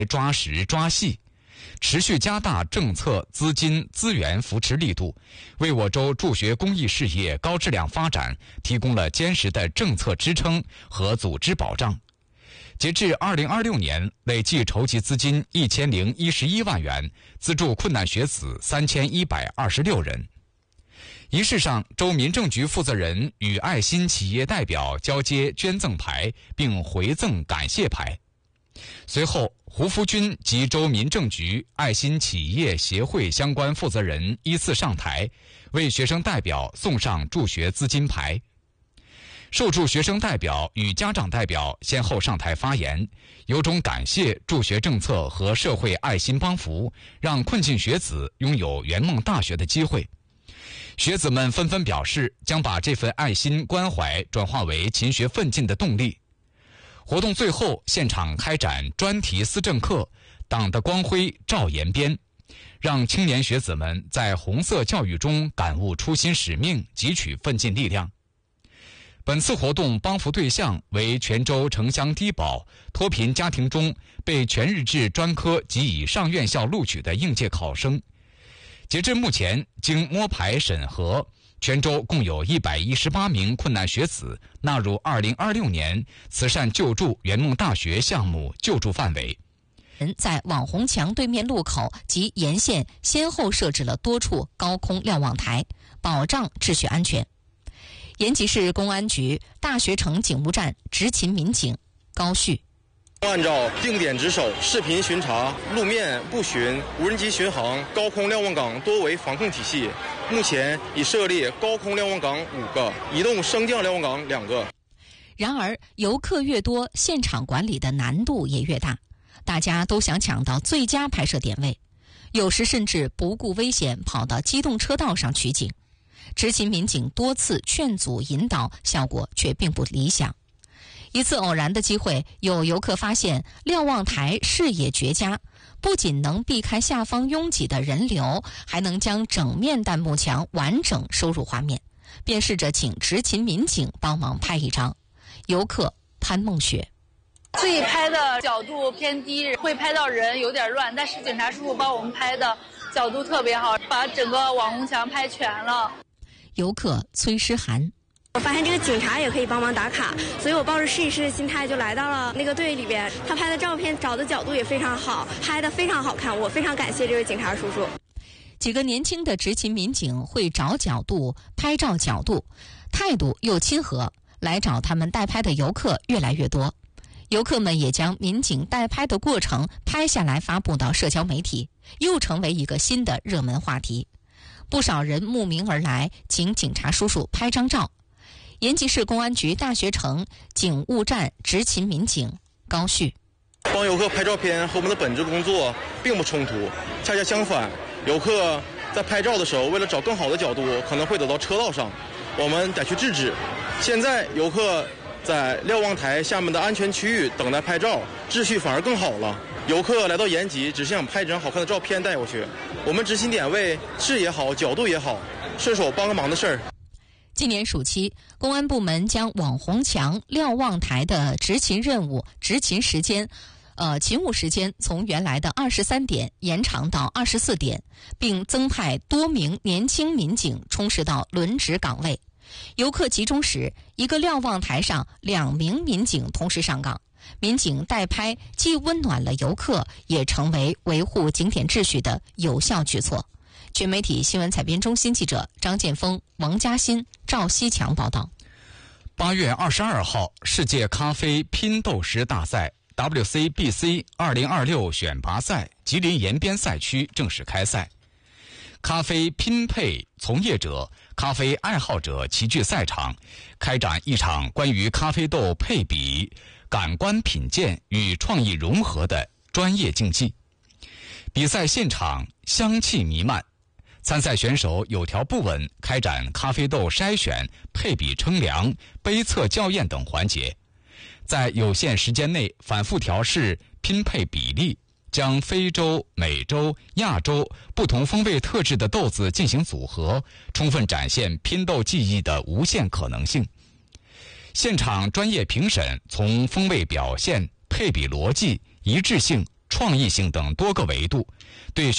抓实抓细，持续加大政策、资金、资源扶持力度，为我州助学公益事业高质量发展提供了坚实的政策支撑和组织保障。截至2026年，累计筹集资金1011万元，资助困难学子3126人。仪式上，州民政局负责人与爱心企业代表交接捐赠牌，并回赠感谢牌。随后，胡福军及州民政局、爱心企业协会相关负责人依次上台，为学生代表送上助学资金牌。受助学生代表与家长代表先后上台发言，由衷感谢助学政策和社会爱心帮扶，让困境学子拥有圆梦大学的机会。学子们纷纷表示，将把这份爱心关怀转化为勤学奋进的动力。活动最后，现场开展专题思政课，党的光辉照延边，让青年学子们在红色教育中感悟初心使命，汲取奋进力量。本次活动帮扶对象为全州城乡低保、脱贫家庭中被全日制专科及以上院校录取的应届考生。截至目前，经摸排审核，全州共有118名困难学子纳入2026年慈善救助圆梦大学项目救助范围。 在网红墙对面路口及沿线先后设置了多处高空瞭望台，保障秩序安全。延吉市公安局大学城警务站执勤民警高旭， 按照定点值守、视频巡查、路面布巡、无人机巡航、高空瞭望岗多维防控体系，目前已设立高空瞭望岗5个，移动升降瞭望岗2个。 然而，游客越多，现场管理的难度也越大，大家都想抢到最佳拍摄点位，有时甚至不顾危险跑到机动车道上取景。执勤民警多次劝阻引导，效果却并不理想。一次偶然的机会，有游客发现瞭望台视野绝佳，不仅能避开下方拥挤的人流，还能将整面弹幕墙完整收入画面，便试着请执勤民警帮忙拍一张。游客潘梦雪， 自己拍的角度偏低，会拍到人有点乱，但是警察叔叔帮我们拍的角度特别好，把整个网红墙拍全了。 游客崔诗涵， 我发现这个警察也可以帮忙打卡，所以我抱着试一试的心态就来到了那个队里边。他拍的照片找的角度也非常好，拍的非常好看，我非常感谢这位警察叔叔。 几个年轻的执勤民警会找角度、拍照角度，态度又亲和，来找他们代拍的游客越来越多。游客们也将民警代拍的过程拍下来发布到社交媒体，又成为一个新的热门话题。不少人慕名而来，请警察叔叔拍张照。延吉市公安局大学城警务站执勤民警高旭， 帮游客拍照片和我们的本职工作并不冲突，恰恰相反，游客在拍照的时候，为了找更好的角度，可能会走到车道上，我们得去制止。现在游客在瞭望台下面的安全区域等待拍照，秩序反而更好了。游客来到延吉，只是想拍一张好看的照片带过去，我们执勤点位视野好，角度也好，顺手帮个忙的事儿。 今年暑期，公安部门将网红墙瞭望台的执勤任务、执勤时间勤务时间从原来的23点延长到24点，并增派多名年轻民警充实到轮值岗位。游客集中时，一个瞭望台上2名民警同时上岗，民警代拍既温暖了游客，也成为维护景点秩序的有效举措。全媒体新闻采编中心记者张建峰、王嘉欣、赵西强报道。 8月22号，世界咖啡拼斗师大赛 WCBC 2026选拔赛吉林延边赛区正式开赛。咖啡拼配从业者、咖啡爱好者齐聚赛场，开展一场关于咖啡豆配比、感官品鉴与创意融合的专业竞技。比赛现场香气弥漫，参赛选手有条不紊开展咖啡豆筛选、配比称量、杯测校验等环节，在有限时间内反复调试拼配比例，将非洲、美洲、亚洲不同风味特质的豆子进行组合，充分展现拼豆技艺的无限可能性。现场专业评审从风味表现、配比逻辑、一致性、 创意性等多个维度，对